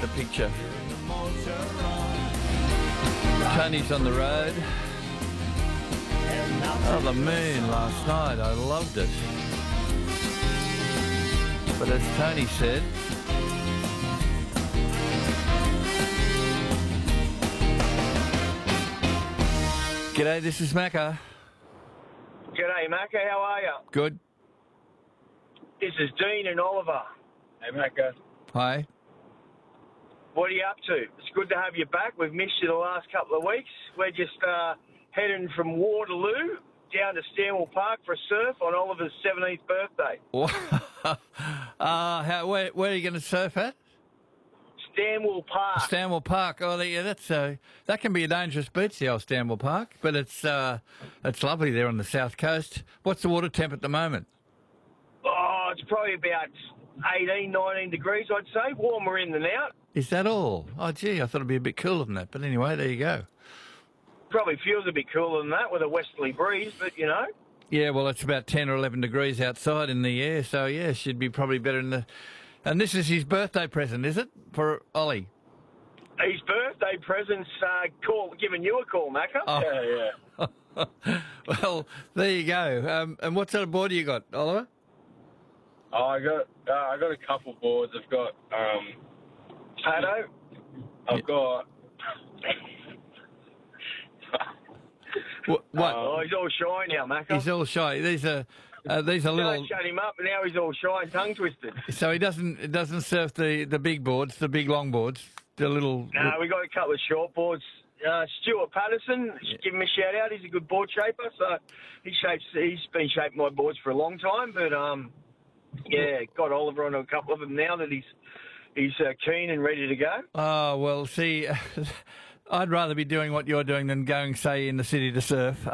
the picture. Tony's on the road. Oh, the moon last night. I loved it. But as Tony said, g'day, this is Macca. G'day, Macca. How are you? Good. This is Dean and Oliver. Hey, Macca. Hi. What are you up to? It's good to have you back. We've missed you the last couple of weeks. We're just heading from Waterloo down to Stanwell Park for a surf on Oliver's 17th birthday. Where are you going to surf at? Stanwell Park. Stanwell Park. Oh, yeah, that can be a dangerous beach, the old Stanwell Park, but it's lovely there on the south coast. What's the water temp at the moment? Oh, it's probably about 18, 19 degrees, I'd say. Warmer in than out. Is that all? Oh, gee, I thought it'd be a bit cooler than that. But anyway, there you go. Probably feels a bit cooler than that with a westerly breeze, but, you know. Yeah, well, it's about 10 or 11 degrees outside in the air, so, yeah, should be probably better in the... And this is his birthday present, is it, for Ollie? His birthday present's giving you a call, Macca. Oh. Yeah. Well, there you go. And what sort of board do you got, Oliver? Oh, I got a couple boards. I've got Paddle. I've got. What? Oh, he's all shy now, Macca. He's all shy. These are little. Shut him up, and now he's all shy and tongue twisted. So he doesn't surf the big boards, the big long boards, the little. No, we got a couple of short boards. Stuart Patterson, give him a shout out. He's a good board shaper, so he's been shaping my boards for a long time. But yeah, got Oliver onto a couple of them now that he's keen and ready to go. Oh well, see. I'd rather be doing what you're doing than going, say, in the city to surf.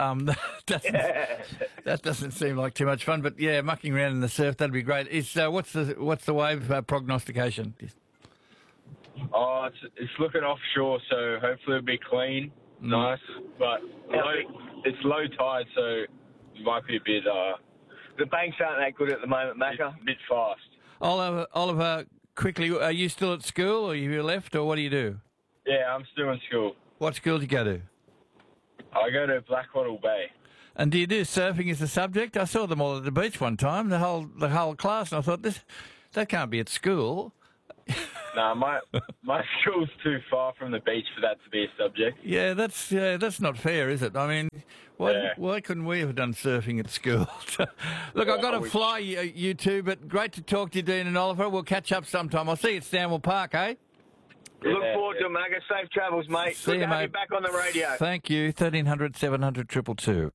That doesn't seem like too much fun. But yeah, mucking around in the surf, that'd be great. What's the wave prognostication? Oh, it's looking offshore, so hopefully it'll be clean, nice. But it's low tide, so it might be a bit. The banks aren't that good at the moment, Macca. It's a bit fast. Oliver, quickly, are you still at school, or you left, or what do you do? Yeah, I'm still in school. What school do you go to? I go to Blackwattle Bay. And do you do surfing as a subject? I saw them all at the beach one time, the whole class, and I thought that can't be at school. Nah, my school's too far from the beach for that to be a subject. Yeah, that's not fair, is it? I mean, why couldn't we have done surfing at school? Look, I've got to fly, you two, but great to talk to you, Dean and Oliver. We'll catch up sometime. I'll see you at Stanwell Park, eh? Look forward to it, Macca. Safe travels, mate. See Good you, to have mate. you back on the radio. Thank you. 1300 700 222.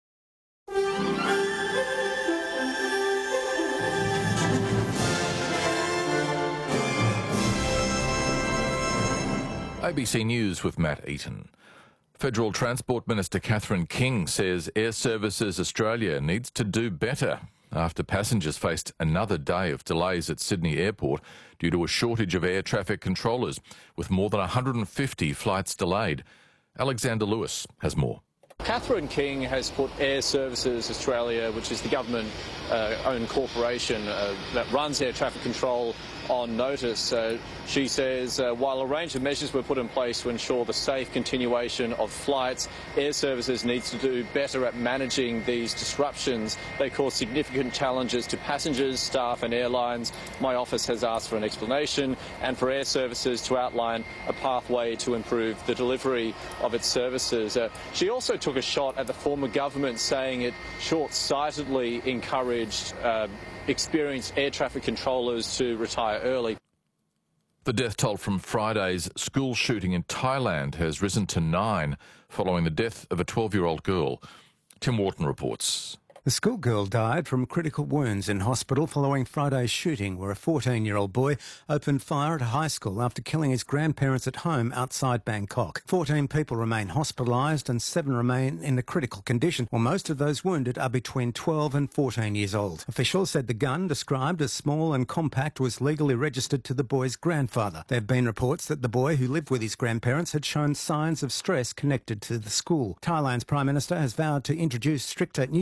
ABC News with Matt Eaton. Federal Transport Minister Catherine King says Air Services Australia needs to do better after passengers faced another day of delays at Sydney Airport due to a shortage of air traffic controllers, with more than 150 flights delayed. Alexander Lewis has more. Catherine King has put Air Services Australia, which is the government-owned corporation that runs air traffic control, on notice. She says while a range of measures were put in place to ensure the safe continuation of flights, Air Services needs to do better at managing these disruptions. They cause significant challenges to passengers, staff and airlines. My office has asked for an explanation and for Air Services to outline a pathway to improve the delivery of its services. She also took a shot at the former government, saying it short-sightedly encouraged experienced air traffic controllers to retire early. The death toll from Friday's school shooting in Thailand has risen to 9 following the death of a 12-year-old girl. Tim Wharton reports. The schoolgirl died from critical wounds in hospital following Friday's shooting, where a 14-year-old boy opened fire at a high school after killing his grandparents at home outside Bangkok. 14 people remain hospitalised and 7 remain in a critical condition, while most of those wounded are between 12 and 14 years old. Officials said the gun, described as small and compact, was legally registered to the boy's grandfather. There have been reports that the boy, who lived with his grandparents, had shown signs of stress connected to the school. Thailand's Prime Minister has vowed to introduce stricter new gun control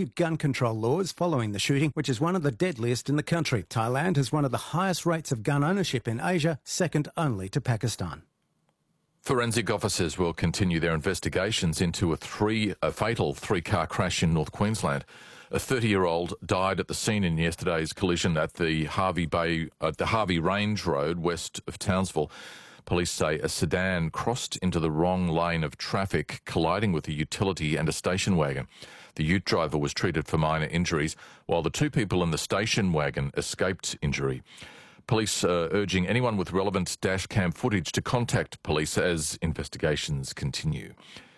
control laws following the shooting, which is one of the deadliest in the country. Thailand has one of the highest rates of gun ownership in Asia, second only to Pakistan. Forensic officers will continue their investigations into a fatal three-car crash in North Queensland. A 30-year-old died at the scene in yesterday's collision at the Harvey Range Road west of Townsville. Police say a sedan crossed into the wrong lane of traffic, colliding with a utility and a station wagon. The ute driver was treated for minor injuries, while the two people in the station wagon escaped injury. Police are urging anyone with relevant dash cam footage to contact police as investigations continue.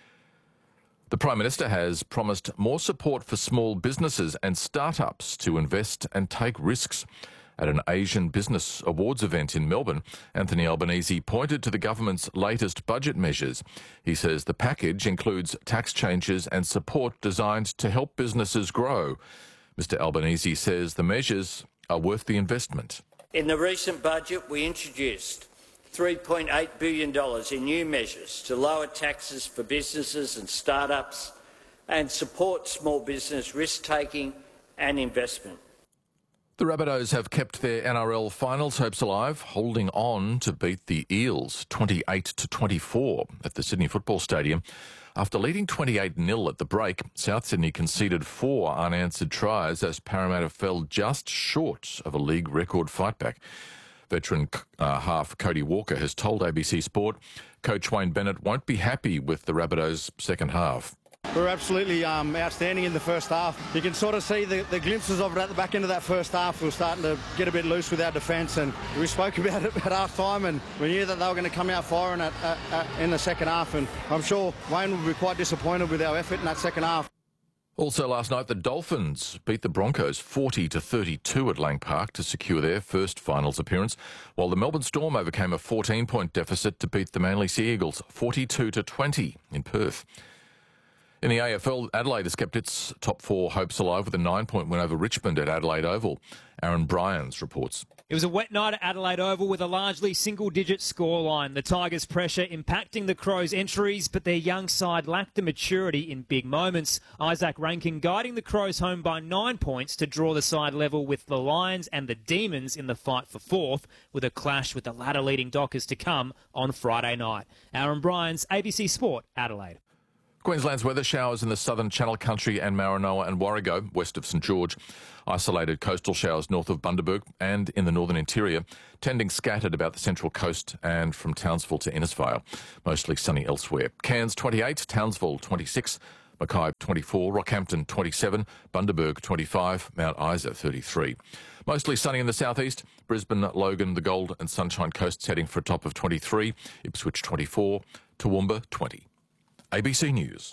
The Prime Minister has promised more support for small businesses and startups to invest and take risks. At an Asian Business Awards event in Melbourne, Anthony Albanese pointed to the government's latest budget measures. He says the package includes tax changes and support designed to help businesses grow. Mr Albanese says the measures are worth the investment. In the recent budget, we introduced $3.8 billion in new measures to lower taxes for businesses and startups and support small business risk-taking and investment. The Rabbitohs have kept their NRL finals hopes alive, holding on to beat the Eels 28-24 at the Sydney Football Stadium. After leading 28-0 at the break, South Sydney conceded 4 unanswered tries as Parramatta fell just short of a league record fightback. Veteran half Cody Walker has told ABC Sport Coach Wayne Bennett won't be happy with the Rabbitohs' second half. We were absolutely outstanding in the first half. You can sort of see the glimpses of it at the back end of that first half. We were starting to get a bit loose with our defence, and we spoke about it at half time, and we knew that they were going to come out firing in the second half, and I'm sure Wayne would be quite disappointed with our effort in that second half. Also last night, the Dolphins beat the Broncos 40-32 at Lang Park to secure their first finals appearance, while the Melbourne Storm overcame a 14-point deficit to beat the Manly Sea Eagles 42-20 in Perth. In the AFL, Adelaide has kept its top 4 hopes alive with a 9-point win over Richmond at Adelaide Oval. Aaron Bryans reports. It was a wet night at Adelaide Oval with a largely single-digit scoreline. The Tigers' pressure impacting the Crows' entries, but their young side lacked the maturity in big moments. Isaac Rankin guiding the Crows home by 9 points to draw the side level with the Lions and the Demons in the fight for 4th, with a clash with the latter leading Dockers to come on Friday night. Aaron Bryans, ABC Sport, Adelaide. Queensland's weather: showers in the southern Channel Country and Maranoa and Warrego, west of St George. Isolated coastal showers north of Bundaberg and in the northern interior, tending scattered about the central coast and from Townsville to Innisfail. Mostly sunny elsewhere. Cairns 28, Townsville 26, Mackay 24, Rockhampton 27, Bundaberg 25, Mount Isa 33. Mostly sunny in the southeast. Brisbane, Logan, the Gold and Sunshine Coasts heading for a top of 23, Ipswich 24, Toowoomba 20. ABC News.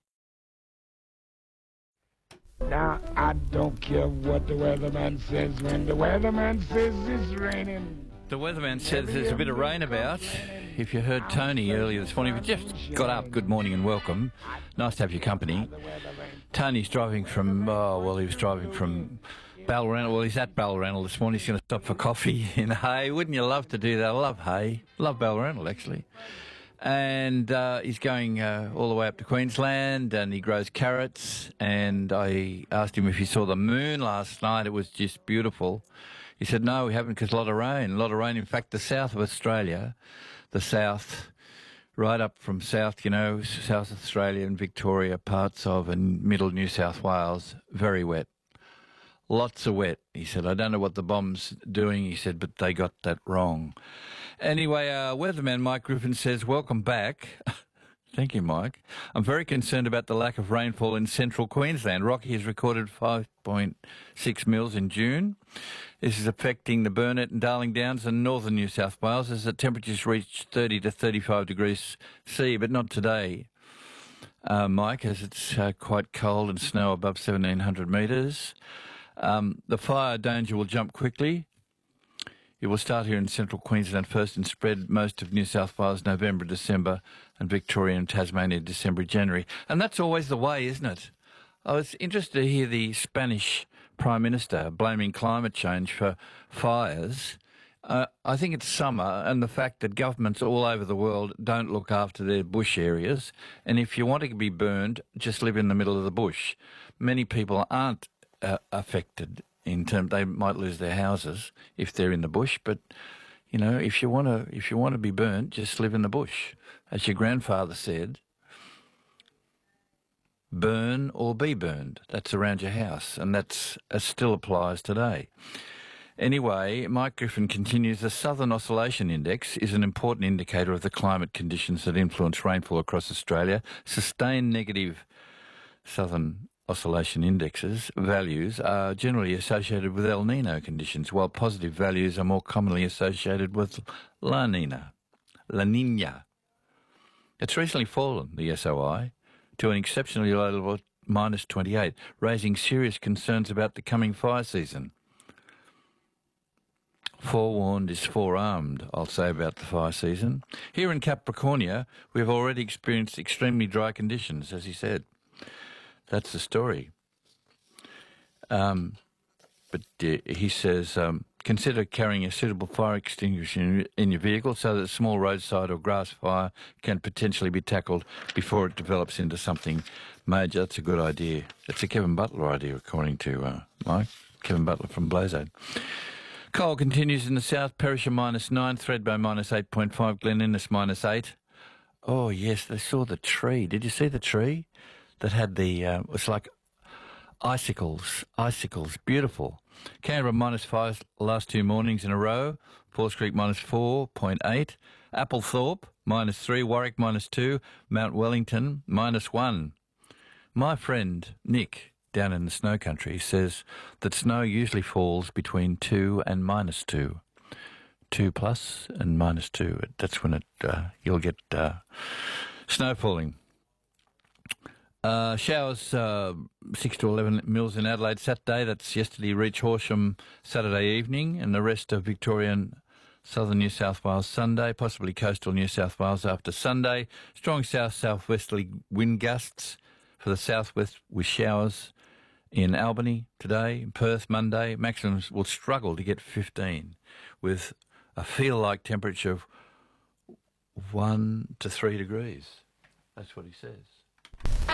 Now, I don't care what the weatherman says when the weatherman says it's raining. The weatherman says there's a bit of rain about. If you heard Tony earlier this morning, we just got up. Good morning and welcome. Nice to have your company. Tony's driving from, he was driving from Balranald. Well, he's at Balranald this morning. He's going to stop for coffee in Hay. Wouldn't you love to do that? I love Hay. Love Balranald, actually. And he's going all the way up to Queensland, and he grows carrots. And I asked him if he saw the moon last night. It was just beautiful. He said, no, we haven't, because a lot of rain. A lot of rain. In fact, the south of Australia, the south, right up from south, South Australia and Victoria, parts of, and middle New South Wales, very wet. Lots of wet. He said, I don't know what the bomb's doing, he said, but they got that wrong. Anyway, weatherman Mike Griffin says, welcome back. Thank you, Mike. I'm very concerned about the lack of rainfall in central Queensland. Rocky has recorded 5.6 mils in June. This is affecting the Burnett and Darling Downs and northern New South Wales as the temperatures reach 30 to 35 degrees C, but not today, Mike, as it's quite cold and snow above 1,700 metres. The fire danger will jump quickly. It will start here in central Queensland first and spread most of New South Wales November, December, and Victoria and Tasmania December, January. And that's always the way, isn't it? I was interested to hear the Spanish Prime Minister blaming climate change for fires I think it's summer, and the fact that governments all over the world don't look after their bush areas. And if you want to be burned, just live in the middle of the bush. Many people aren't affected in terms they might lose their houses if they're in the bush. But you know, if you want to be burnt, just live in the bush, as your grandfather said. Burn or be burned. That's around your house, and that still applies today. Anyway, Mike Griffin continues, the Southern Oscillation Index is an important indicator of the climate conditions that influence rainfall across Australia. Sustained negative Southern Oscillation Indexes values are generally associated with El Nino conditions, while positive values are more commonly associated with La Nina. It's recently fallen, the SOI, to an exceptionally low level of -28, raising serious concerns about the coming fire season. Forewarned is forearmed, I'll say, about the fire season. Here in Capricornia, we've already experienced extremely dry conditions, as he said. That's the story. But he says, consider carrying a suitable fire extinguisher in your vehicle so that a small roadside or grass fire can potentially be tackled before it develops into something major. That's a good idea. It's a Kevin Butler idea, according to Mike. Kevin Butler from Blazade. Coal continues in the south. Perisher -9, Thredbo -8.5, Glen Innes -8. Oh, yes, they saw the tree. Did you see the tree that had the, it's like icicles, beautiful. Canberra -5 last 2 mornings in a row. Falls Creek -4.8. Applethorpe -3, Warwick -2, Mount Wellington -1. My friend Nick down in the snow country says that snow usually falls between 2 and -2. 2+ and -2. That's when you'll get snow falling. Showers 6 to 11 mils in Adelaide Saturday. That's yesterday. Reach Horsham Saturday evening, and the rest of Victorian southern New South Wales Sunday, possibly coastal New South Wales after Sunday. Strong south-southwesterly wind gusts for the southwest with showers in Albany today. In Perth Monday, maximums will struggle to get 15 with a feel-like temperature of 1 to 3 degrees. That's what he says.